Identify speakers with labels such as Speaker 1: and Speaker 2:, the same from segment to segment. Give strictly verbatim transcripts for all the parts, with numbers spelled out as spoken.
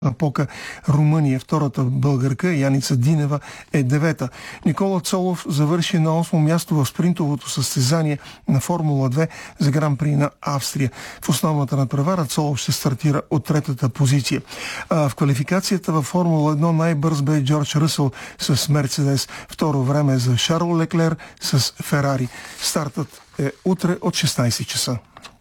Speaker 1: Пока Румъния, втората българка, Яница Динева, е девета. Никола Цолов завърши на осмо място в спринтовото състезание на Формула две за Гран При на Австрия. В основната надпревара Цолов ще стартира от третата позиция. А в квалификацията във Формула едно най-бърз бе Джордж Ръсъл с Мерцедес. Второ време за Шарл Леклер с Ферари. Стартът е утре от шестнайсет часа.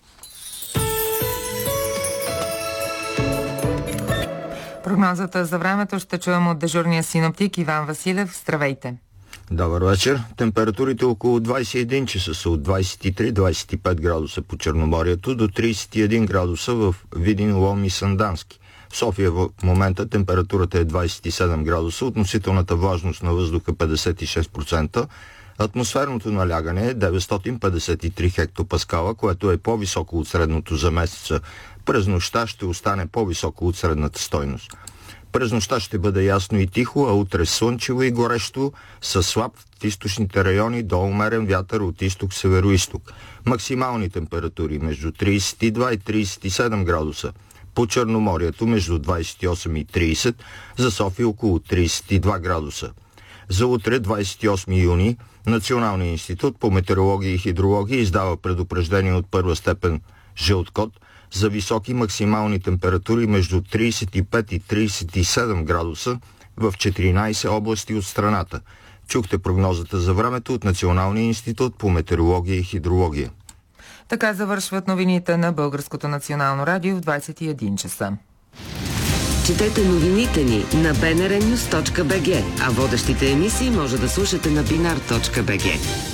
Speaker 2: Прогнозата за времето ще чуем от дежурния синоптик Иван Василев. Здравейте!
Speaker 3: Добър вечер. Температурите около двайсет и един часа са от двайсет и три до двайсет и пет градуса по Черноморието до трийсет и един градуса в Видин, Лом и Сандански. В София в момента температурата е двайсет и седем градуса, относителната влажност на въздуха петдесет и шест процента, атмосферното налягане е деветстотин петдесет и три хектопаскала, което е по-високо от средното за месеца. През нощта ще остане по-високо от средната стойност. През нощта ще бъде ясно и тихо, а утре слънчево и горещо, със слаб в източните райони до умерен вятър от изток-североизток. Максимални температури между трийсет и два и трийсет и седем градуса. По Черноморието между двайсет и осем и трийсет, за София около трийсет и два градуса. За утре, двайсет и осми юни, Националният институт по метеорология и хидрология издава предупреждение от първа степен жълт код за високи максимални температури между трийсет и пет и трийсет и седем градуса в четиринайсет области от страната. Чухте прогнозата за времето от Националния институт по метеорология и хидрология.
Speaker 2: Така завършват новините на Българското национално радио в двайсет и един часа.
Speaker 4: Четете новините ни на би ен ар нюз точка би джи, а водещите емисии може да слушате на бинар точка би джи.